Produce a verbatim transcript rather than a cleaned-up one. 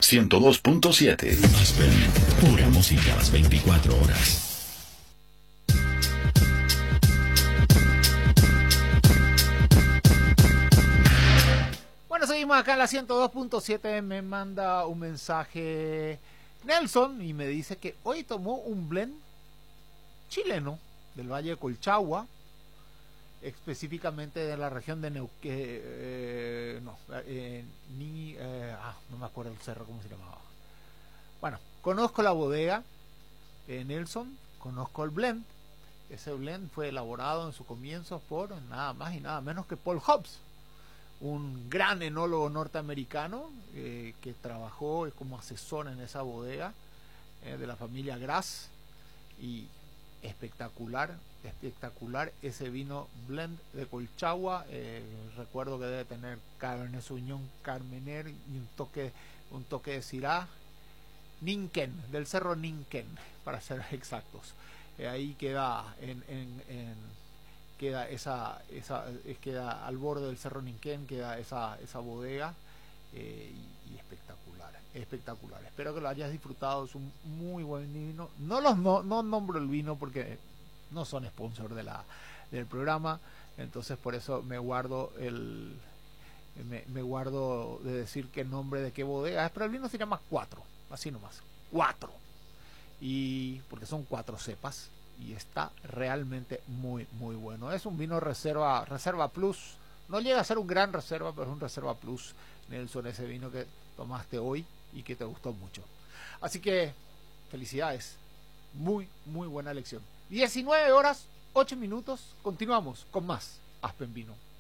ciento dos punto siete. Aspen, pura música a las veinticuatro horas. Bueno, seguimos acá en la ciento dos punto siete. Me manda un mensaje Nelson y me dice que hoy tomó un blend chileno del Valle de Colchagua, específicamente de la región de Neuquén, eh, no, eh, ni, eh, ah, no me acuerdo el cerro, cómo se llamaba. Bueno, conozco la bodega, eh, Nelson, conozco el blend. Ese blend fue elaborado en su comienzo por nada más y nada menos que Paul Hobbs, un gran enólogo norteamericano eh, que trabajó como asesor en esa bodega eh, de la familia Grass. Y espectacular, espectacular ese vino blend de Colchagua. Eh, recuerdo que debe tener Cabernet Sauvignon, Carmener y un toque, un toque de Syrah, Ninken, del cerro Ninken, para ser exactos. Eh, ahí queda en, en, en queda esa, esa queda al borde del cerro Ninken, queda esa, esa bodega eh, y, y espectacular, espectacular. Espero que lo hayas disfrutado. Es un muy buen vino. No los no, no nombro el vino porque no son sponsor de la del programa, entonces por eso me guardo el me, me guardo de decir qué nombre de qué bodega es, pero el vino se llama Cuatro, así nomás, Cuatro, y porque son cuatro cepas y está realmente muy muy bueno. Es un vino reserva reserva plus, no llega a ser un gran reserva, pero es un reserva plus, Nelson, ese vino que tomaste hoy y que te gustó mucho. Así que felicidades, muy muy buena elección. diecinueve horas ocho minutos, continuamos con más Aspen Vino.